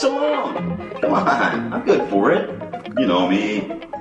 so long. Come on, I'm good for it. You know me.